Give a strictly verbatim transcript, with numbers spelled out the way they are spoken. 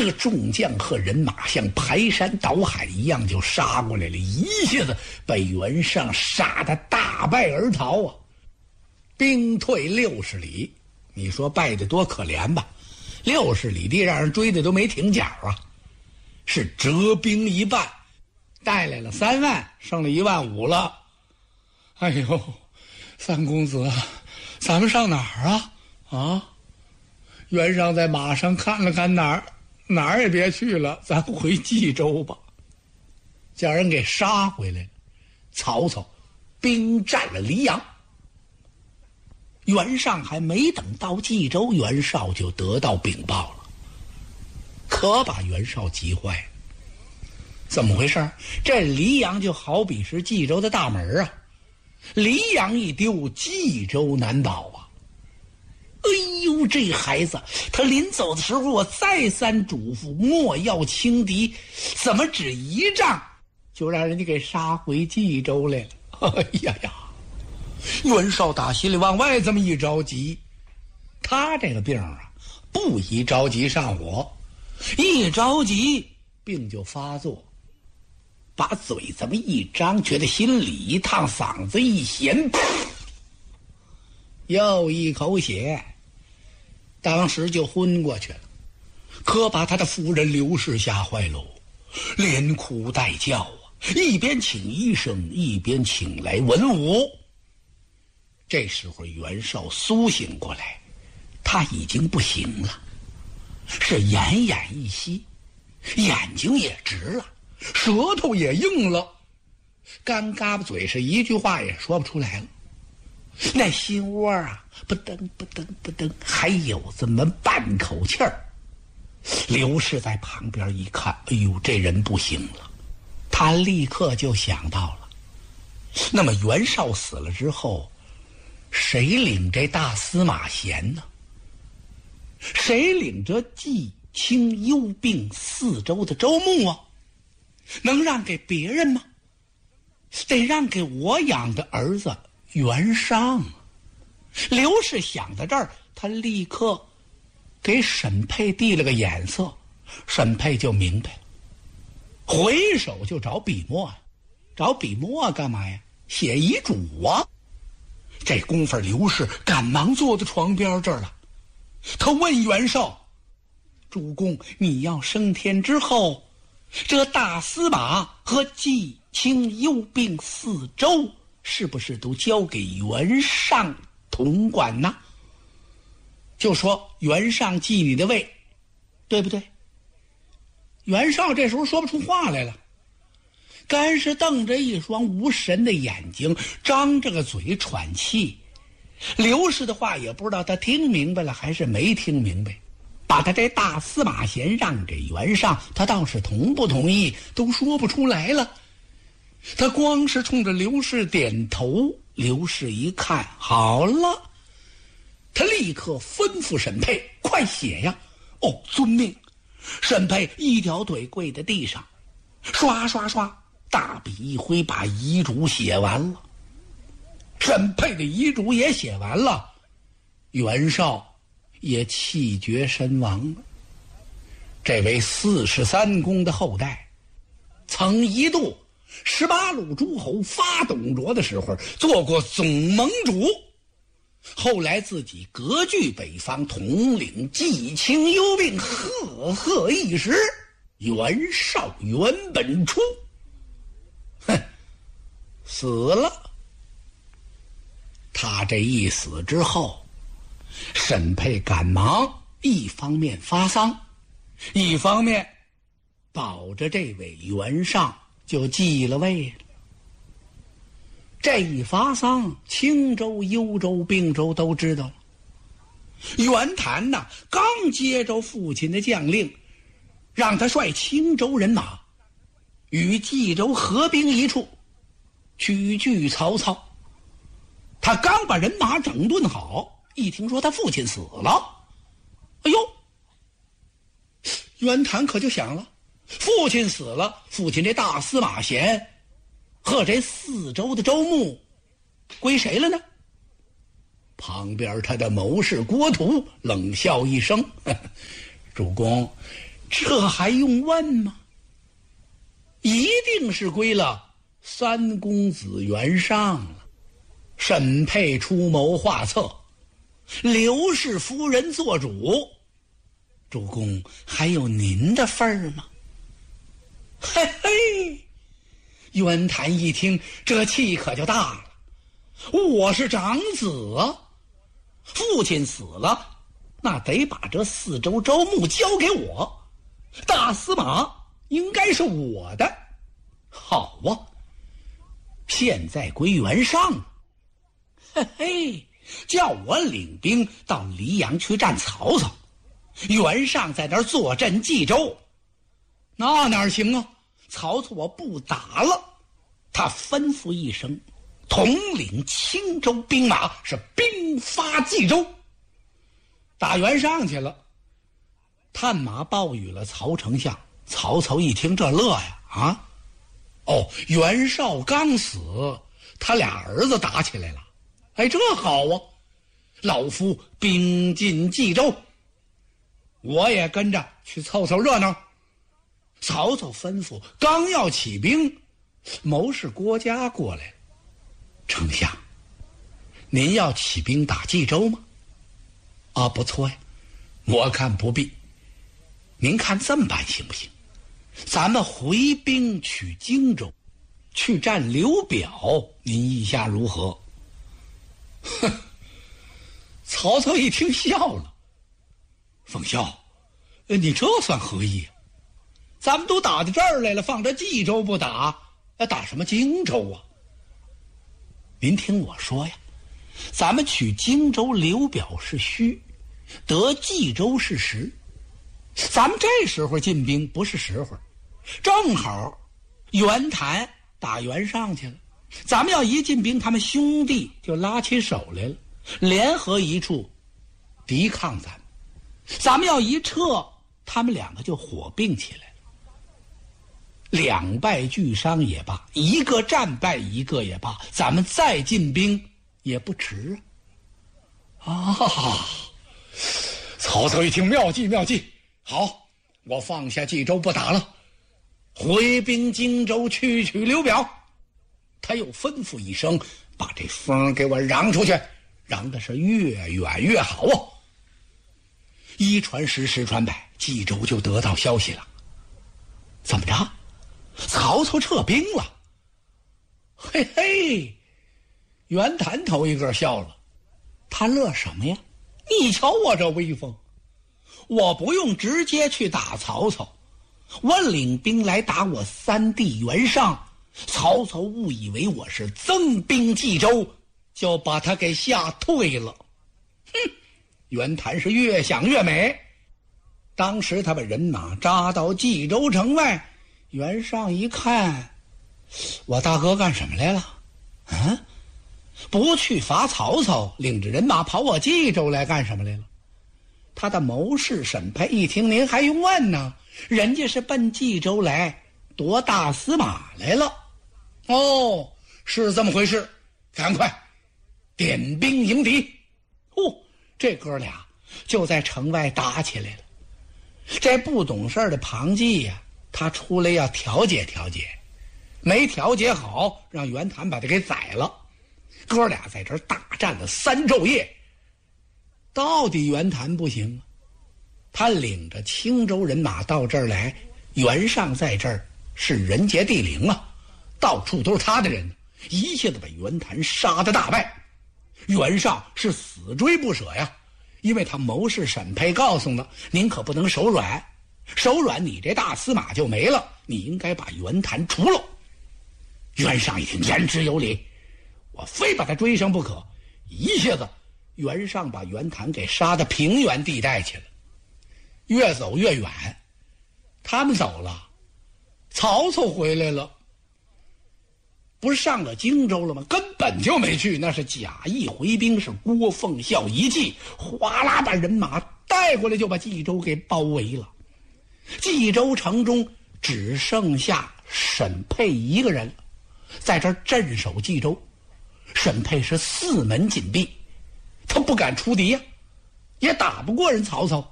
这众将和人马像排山倒海一样就杀过来了，一下子被袁尚杀得大败而逃啊！兵退六十里，你说败得多可怜吧？六十里地让人追的都没停脚啊！是折兵一半，带来了三万，剩了一万五了。哎呦，三公子，咱们上哪儿啊？啊！袁尚在马上看了看哪儿，哪儿也别去了，咱回冀州吧。叫人给杀回来了。曹操兵占了黎阳。袁尚还没等到冀州，袁绍就得到禀报了，可把袁绍急坏了。怎么回事？这黎阳就好比是冀州的大门啊，黎阳一丢，冀州难保啊！哎呦，这孩子，他临走的时候，我再三嘱咐莫要轻敌，怎么只一仗就让人家给杀回冀州来了？哎呀呀！袁绍打心里往外这么一着急，他这个病啊，不宜着急上火，一着急病就发作，把嘴这么一张，觉得心里一烫，嗓子一咸，又一口血，当时就昏过去了。可把他的夫人刘氏吓坏喽，连哭带叫啊，一边请医生，一边请来文武。这时候袁绍苏醒过来，他已经不行了，是奄奄一息，眼睛也直了，舌头也硬了，干嘎巴嘴是一句话也说不出来了。那心窝啊，不噔不噔不噔，还有这么半口气儿。刘氏在旁边一看，哎呦，这人不行了，他立刻就想到了，那么袁绍死了之后，谁领这大司马衔呢？谁领着冀青幽并四州的州牧啊？能让给别人吗？得让给我养的儿子袁尚。刘氏想到这儿，他立刻给沈佩递了个眼色，沈佩就明白了，回手就找笔墨啊，找笔墨干嘛呀？写遗嘱啊！这功夫刘氏赶忙坐在床边这儿了，他问袁绍：“主公，你要升天之后，这大司马和冀青幽并四州是不是都交给袁尚统管呢？就说袁尚继你的位，对不对？”袁绍这时候说不出话来了，干是瞪着一双无神的眼睛，张着个嘴喘气。刘氏的话也不知道他听明白了还是没听明白，把他这大司马衔让给袁尚，他倒是同不同意都说不出来了。他光是冲着刘氏点头。刘氏一看好了，他立刻吩咐沈佩：“快写呀！”哦，遵命。沈佩一条腿跪在地上，刷刷刷，大笔一挥，把遗嘱写完了。沈佩的遗嘱也写完了，袁绍也气绝身亡了。这位四十三公的后代，曾一度十八路诸侯发董卓的时候做过总盟主，后来自己割据北方，统领冀青幽并，赫赫一时。袁绍袁本初，哼，死了。他这一死之后，沈佩赶忙一方面发丧，一方面保着这位袁尚就继了位了。这一发丧，青州、幽州、并州都知道了。袁谭呐，刚接着父亲的将令，让他率青州人马与冀州合兵一处，取据曹操。他刚把人马整顿好，一听说他父亲死了，哎呦，袁谭可就想了，父亲死了，父亲这大司马衔和这四州的州牧归谁了呢？旁边他的谋士郭图冷笑一声：“呵呵，主公， 这还用问吗？一定是归了三公子袁尚了。沈佩出谋划策，刘氏夫人做主，主公还有您的份儿吗？嘿嘿，袁谭一听，这气可就大了。我是长子啊，父亲死了，那得把这四州州牧交给我，大司马应该是我的。好啊，现在归袁尚，嘿嘿，叫我领兵到黎阳去战曹操，袁尚在那儿坐镇冀州，那哪行啊？曹操我不打了，他吩咐一声，统领青州兵马，是兵发冀州，打袁尚去了。探马报与了曹丞相，曹操一听这乐呀，啊，哦，袁绍刚死，他俩儿子打起来了，哎，这好啊，老夫兵进冀州，我也跟着去凑凑热闹。曹操吩咐，刚要起兵，谋士郭嘉过来了。丞相，您要起兵打冀州吗？啊，不错呀，我看不必。您看这么办行不行？咱们回兵取荆州，去战刘表，您意下如何？哼！曹操一听笑了。奉孝，你这算何意啊？咱们都打到这儿来了，放着冀州不打，打什么荆州啊？您听我说呀，咱们取荆州，刘表是虚，得冀州是实。咱们这时候进兵不是时候，正好袁谭打袁尚去了，咱们要一进兵，他们兄弟就拉起手来了，联合一处抵抗咱们。咱们要一撤，他们两个就火并起来了。两败俱伤也罢，一个战败一个也罢，咱们再进兵也不迟啊！啊！曹操一听，妙计妙计，好，我放下冀州不打了，回兵荆州去取刘表。他又吩咐一声，把这风给我嚷出去，嚷的是越远越好啊！一传十，十传百，冀州就得到消息了。怎么着？曹操撤兵了？嘿嘿，袁谭头一个笑了，他乐什么呀？你瞧我这威风，我不用直接去打曹操，我领兵来打我三弟袁尚，曹操误以为我是增兵冀州，就把他给吓退了。哼！袁谭是越想越美。当时他把人马扎到冀州城外，袁尚一看，我大哥干什么来了？嗯，不去伐曹操，领着人马跑我冀州来干什么来了？他的谋士沈佩一听，您还用问呢？人家是奔冀州来夺大司马来了。哦，是这么回事，赶快点兵迎敌。哦，这哥俩就在城外打起来了。这不懂事的庞纪呀、啊，他出来要调解调解，没调解好，让袁谭把他给宰了。哥俩在这儿大战了三昼夜，到底袁谭不行啊，他领着青州人马到这儿来，袁尚在这儿是人杰地灵啊，到处都是他的人，一下子把袁谭杀得大败。袁尚是死追不舍呀，因为他谋士沈佩告诉他，您可不能手软，手软你这大司马就没了，你应该把袁谭除了。袁尚一听，言之有理，我非把他追上不可。一下子袁尚把袁谭给杀到平原地带去了。越走越远，他们走了，曹操回来了，不是上了荆州了吗？根本就没去，那是假意回兵。是郭奉孝一计，哗啦把人马带过来，就把冀州给包围了。冀州城中只剩下沈佩一个人，在这儿镇守冀州。沈佩是四门紧闭，他不敢出敌呀、啊，也打不过人曹操。